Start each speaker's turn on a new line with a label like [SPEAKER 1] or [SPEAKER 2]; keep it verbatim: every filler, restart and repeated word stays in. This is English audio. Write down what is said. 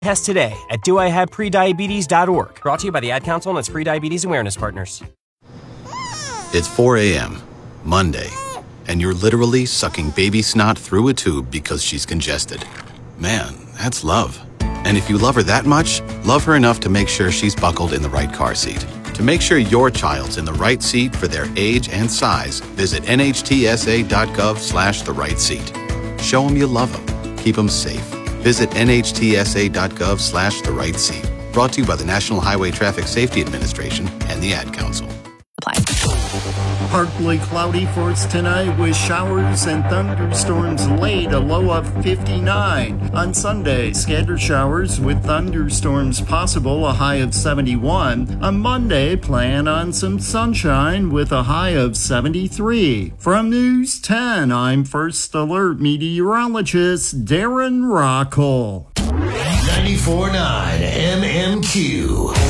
[SPEAKER 1] Test today at do I have prediabetes dot org. Brought to you by the Ad Council and its Prediabetes Awareness Partners.
[SPEAKER 2] It's four a.m., Monday, and you're literally sucking baby snot through a tube because she's congested. Man, that's love. And if you love her that much, love her enough to make sure she's buckled in the right car seat. To make sure your child's in the right seat for their age and size, visit N H T S A dot gov slash the right seat. Show them you love them. Keep them safe. Visit N H T S A dot gov slash the right seat. Brought to you by the National Highway Traffic Safety Administration and the Ad Council.
[SPEAKER 3] Partly cloudy for us tonight with showers and thunderstorms late, a low of fifty-nine. On Sunday, scattered showers with thunderstorms possible, a high of seventy-one. On Monday, plan on some sunshine with a high of seventy-three. From News ten, I'm First Alert meteorologist Darren Rockall.
[SPEAKER 4] ninety-four point nine M M Q.